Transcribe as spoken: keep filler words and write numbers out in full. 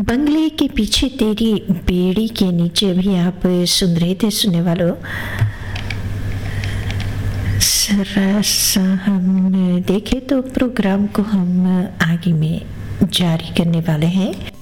बंगले के पीछे तेरी बेड़ी के नीचे भी आप सुन रहे थे सुनने वालों। जरा सा हम देखें तो प्रोग्राम को हम आगे में जारी करने वाले हैं।